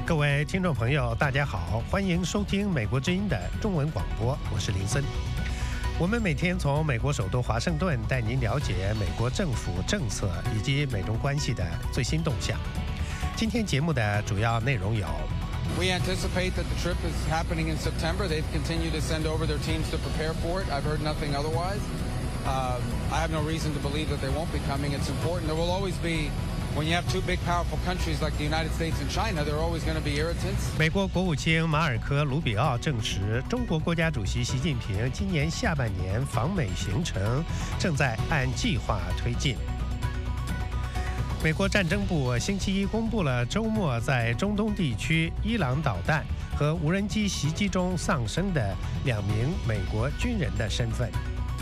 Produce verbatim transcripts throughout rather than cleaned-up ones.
各位听众朋友，大家好，欢迎收听美国之音的中文广播，我是林森。我们每天从美国首都华盛顿带您了解美国政府政策以及美中关系的最新动向。今天节目的主要内容有 We anticipate that the trip is happening in September. They've continued to send over their teams to prepare for it. I've heard nothing otherwise. Uh, I have no reason to believe that they won't be coming. It's important. There will always be, when you have two big, powerful countries like the United States and China, there are always going to be irritants. 美国国务卿马尔科·卢比奥证实，中国国家主席习近平今年下半年访美行程正在按计划推进。美国战争部星期一公布了周末在中东地区伊朗导弹和无人机袭击中丧生的两名美国军人的身份。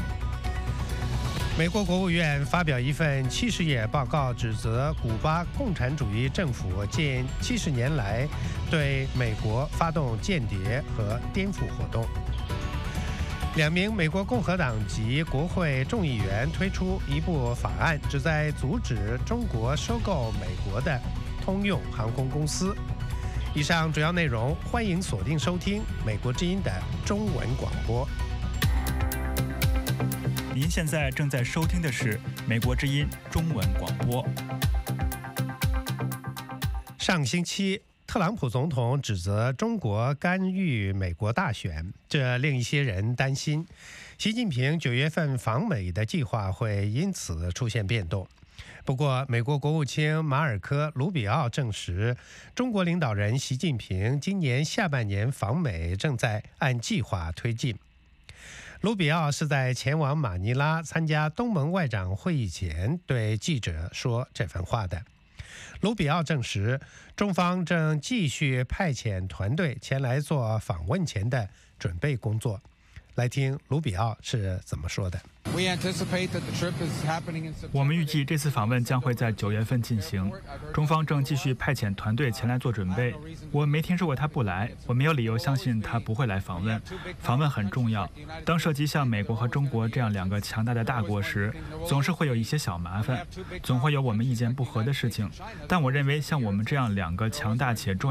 美国国务院发表一份七十页报告，指责古巴共产主义政府近七十年来对美国发动间谍和颠覆活动。两名美国共和党籍国会众议员推出一部法案，旨在阻止中国收购美国的通用航空公司。以上主要内容，欢迎锁定收听美国之音的中文广播。 您现在正在收听的是美国之音中文广播。 上星期，特朗普总统指责中国干预美国大选，这令一些人担心，习近平九月份访美的计划会因此出现变动。不过，美国国务卿马尔科·卢比奥证实，中国领导人习近平今年下半年访美正在按计划推进。卢比奥是在前往马尼拉参加东盟外长会议前对记者说这番话的。卢比奥证实，中方正继续派遣团队前来做访问前的准备工作。来听卢比奥是怎么说的。 我们预计这次访问将会在九月份进行，中方正继续派遣团队前来做准备。我没听说过他不来，我没有理由相信他不会来访问。访问很重要，当涉及像美国和中国这样两个强大的大国时，总是会有一些小麻烦，总会有我们意见不合的事情。但我认为像我们这样两个强大且重